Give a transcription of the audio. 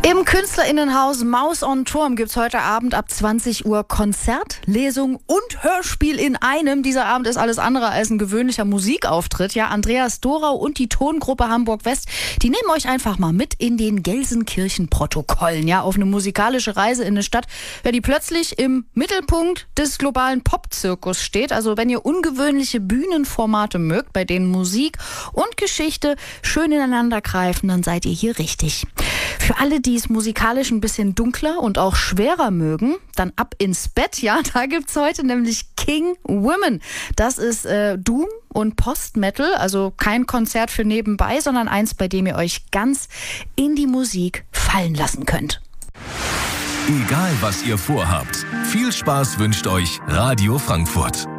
Im KünstlerInnenhaus Maus on Turm gibt's heute Abend ab 20 Uhr Konzert, Lesung und Hörspiel in einem. Dieser Abend ist alles andere als ein gewöhnlicher Musikauftritt. Ja, Andreas Dorau und die Tongruppe Hamburg West, die nehmen euch einfach mal mit in den Gelsenkirchen-Protokollen, ja, auf eine musikalische Reise in eine Stadt, die plötzlich im Mittelpunkt des globalen Pop-Zirkus steht. Also wenn ihr ungewöhnliche Bühnenformate mögt, bei denen Musik und Geschichte schön ineinander greifen, dann seid ihr hier richtig. Für alle, die es musikalisch ein bisschen dunkler und auch schwerer mögen, dann ab ins Bett, ja, da gibt's heute nämlich King Women. Das ist Doom und Post-Metal, also kein Konzert für nebenbei, sondern eins, bei dem ihr euch ganz in die Musik fallen lassen könnt. Egal, was ihr vorhabt, viel Spaß wünscht euch Radio Frankfurt.